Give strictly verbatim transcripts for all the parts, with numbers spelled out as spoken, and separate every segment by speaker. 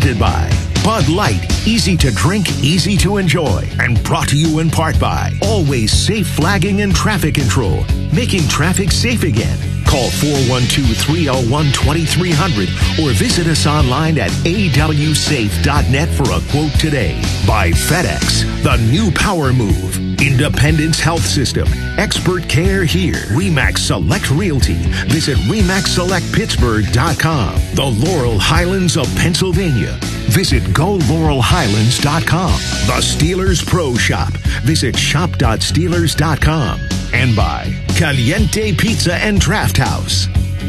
Speaker 1: Presented by Bud Light. Easy to drink, easy to enjoy. And brought to you in part by Always Safe Flagging and Traffic Control. Making traffic safe again. Call four one two, three oh one, two three zero zero or visit us online at a w safe dot net for a quote today. By FedEx, the new power move. Independence Health System. Expert care here. RE/MAX Select Realty. Visit remax select pittsburgh dot com. The Laurel Highlands of Pennsylvania. Visit go laurel highlands dot com. The Steelers Pro Shop. Visit shop dot steelers dot com. And by Caliente Pizza and Draft House.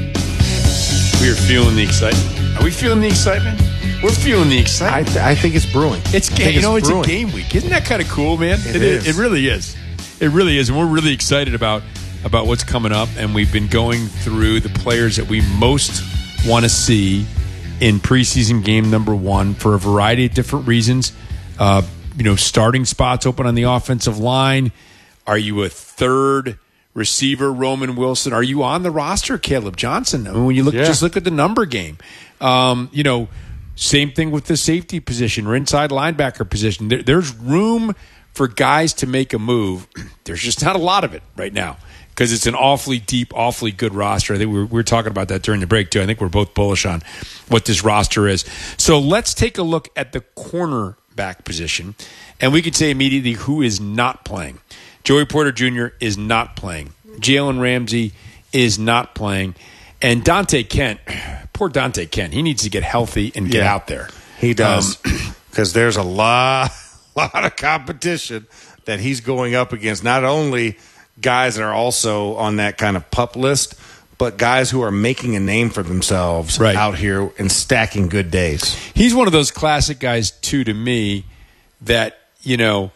Speaker 2: We are feeling the excitement. Are we feeling the excitement? We're feeling the excitement.
Speaker 3: I, th- I think it's brewing.
Speaker 2: It's game. You know, it's, it's a game week. Isn't that kind of cool, man?
Speaker 3: It,
Speaker 2: it
Speaker 3: is.
Speaker 2: It really is. It really is, and we're really excited about about what's coming up. And we've been going through the players that we most want to see in preseason game number one for a variety of different reasons. Uh, you know, starting spots open on the offensive line. Are you a third receiver, Roman Wilson? Are you on the roster, Caleb Johnson? I mean, when you look,
Speaker 3: yeah.
Speaker 2: just look at the number game. Um, you know, same thing with the safety position or inside linebacker position. There, there's room for guys to make a move. There's just not a lot of it right now because it's an awfully deep, awfully good roster. I think we were, we were talking about that during the break, too. I think we're both bullish on what this roster is. So let's take a look at the cornerback position, and we can say immediately who is not playing. Joey Porter Junior is not playing. Jalen Ramsey is not playing. And Dante Kent, poor Dante Kent, he needs to get healthy and get
Speaker 3: yeah,
Speaker 2: out there.
Speaker 3: He does. Because um, there's a lot, lot of competition that he's going up against. Not only guys that are also on that kind of pup list, but guys who are making a name for themselves
Speaker 2: right.
Speaker 3: out here and stacking good days.
Speaker 2: He's one of those classic guys, too, to me, that, you know,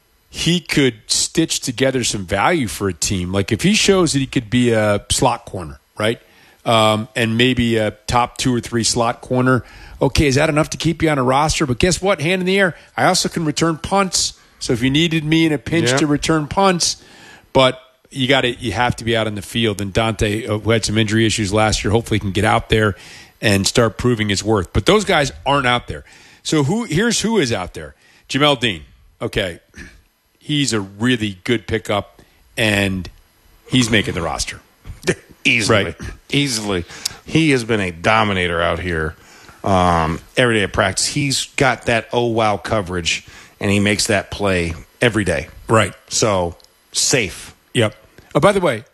Speaker 2: he could stitch together some value for a team. Like if he shows that he could be a slot corner, right? Um, and maybe a top two or three slot corner. Okay, is that enough to keep you on a roster? But guess what? Hand in the air. I also can return punts. So if you needed me in a pinch
Speaker 3: yeah.
Speaker 2: to return punts, but you got to, you have to be out in the field. And Dante, who had some injury issues last year, hopefully can get out there and start proving his worth. But those guys aren't out there. So who? Here's who is out there. Jamel Dean. Okay. He's a really good pickup, and he's making the roster.
Speaker 3: Easily.
Speaker 2: Right.
Speaker 3: Easily. He has been a dominator out here um, every day at practice. He's got that oh, wow coverage, and he makes that play every day.
Speaker 2: Right.
Speaker 3: So, safe.
Speaker 2: Yep. Oh, by the way,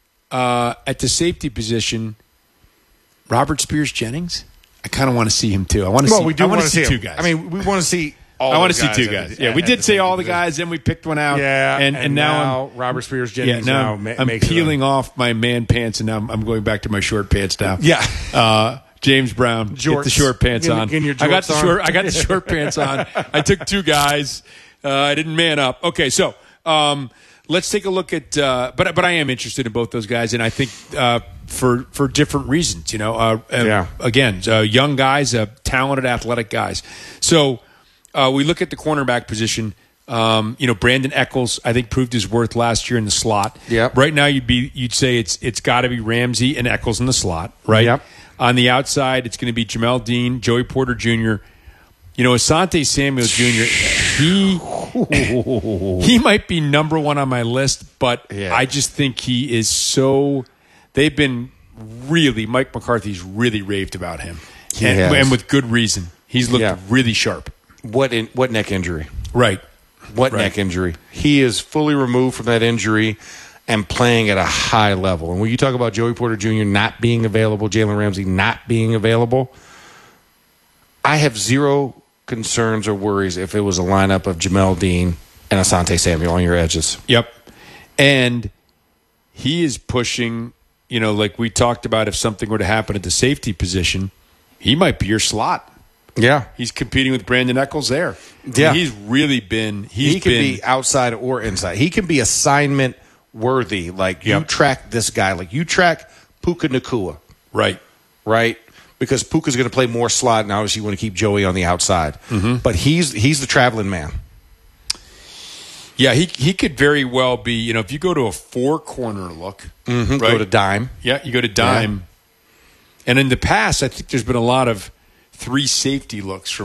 Speaker 2: uh, at the safety position, Robert Spears-Jennings, I kind of want to see him, too. I want to
Speaker 3: well,
Speaker 2: see,
Speaker 3: we do
Speaker 2: I want
Speaker 3: to
Speaker 2: see,
Speaker 3: see
Speaker 2: two
Speaker 3: him.
Speaker 2: guys.
Speaker 3: I mean, we want to see all
Speaker 2: I want to
Speaker 3: the
Speaker 2: see two
Speaker 3: at
Speaker 2: guys.
Speaker 3: the-
Speaker 2: Yeah, we
Speaker 3: at
Speaker 2: did
Speaker 3: the
Speaker 2: say all the
Speaker 3: position.
Speaker 2: guys, then we picked one out.
Speaker 3: Yeah,
Speaker 2: and, and, now, I'm,
Speaker 3: Robert Spears
Speaker 2: yeah,
Speaker 3: Jennings
Speaker 2: now
Speaker 3: now
Speaker 2: I'm,
Speaker 3: ma-
Speaker 2: I'm
Speaker 3: makes it
Speaker 2: peeling
Speaker 3: up.
Speaker 2: off my man pants, and now I'm, I'm going back to my short pants now.
Speaker 3: Yeah.
Speaker 2: Uh, James Brown,
Speaker 3: Jorts.
Speaker 2: get the short pants
Speaker 3: Get-
Speaker 2: on.
Speaker 3: get your
Speaker 2: I got
Speaker 3: jorts
Speaker 2: the
Speaker 3: on.
Speaker 2: short. I got the short pants on. I took two guys. Uh, I didn't man up. Okay, so um, let's take a look at. Uh, but but I am interested in both those guys, and I think uh, for for different reasons. You know, uh,
Speaker 3: Yeah.
Speaker 2: Again, uh, young guys, uh, talented, athletic guys. So uh, we look at the cornerback position. Um, you know, Brandon Eccles, I think, proved his worth last year in the slot.
Speaker 3: Yep.
Speaker 2: Right now, you'd be you'd say it's it's got to be Ramsey and Eccles in the slot, right?
Speaker 3: Yep.
Speaker 2: On the outside, it's going to be Jamel Dean, Joey Porter Junior You know, Asante Samuel Junior He he might be number one on my list, but
Speaker 3: Yeah.
Speaker 2: I just think he is so. They've been really Mike McCarthy's really raved about him,
Speaker 3: He
Speaker 2: and,
Speaker 3: has.
Speaker 2: and with good reason. He's looked
Speaker 3: Yeah.
Speaker 2: really sharp.
Speaker 3: What in, what neck injury?
Speaker 2: Right.
Speaker 3: What
Speaker 2: Right.
Speaker 3: neck injury? He is fully removed from that injury and playing at a high level. And when you talk about Joey Porter Junior not being available, Jalen Ramsey not being available, I have zero concerns or worries if it was a lineup of Jamel Dean and Asante Samuel on your edges.
Speaker 2: Yep. And he is pushing, you know, like we talked about, if something were to happen at the safety position, he might be your slot.
Speaker 3: Yeah.
Speaker 2: He's competing with Brandon Eccles there.
Speaker 3: Yeah.
Speaker 2: I mean, he's really been he's
Speaker 3: he can
Speaker 2: been,
Speaker 3: be outside or inside. He can be assignment worthy. Like you
Speaker 2: Yep.
Speaker 3: track this guy. Like you track Puka Nacua.
Speaker 2: right.
Speaker 3: Right? Because Puka's going to play more slot, and obviously you want to keep Joey on the outside.
Speaker 2: Mm-hmm.
Speaker 3: But he's he's the traveling man.
Speaker 2: Yeah, he he could very well be, you know, if you go to a four corner look,
Speaker 3: Mm-hmm.
Speaker 2: right?
Speaker 3: Go to dime.
Speaker 2: Yeah, you go to dime. And in the past, I think there's been a lot of three safety looks from